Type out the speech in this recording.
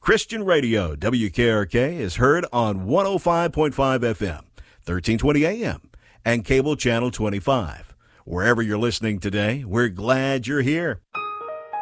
Christian Radio, WKRK, is heard on 105.5 FM, 1320 AM, and cable channel 25. Wherever you're listening today, we're glad you're here.